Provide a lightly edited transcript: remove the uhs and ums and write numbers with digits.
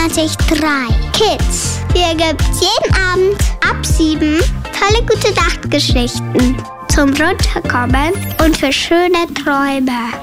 97.3 Kids. Hier gibt's jeden Abend ab 7 tolle gute Nachtgeschichten zum Runterkommen und für schöne Träume.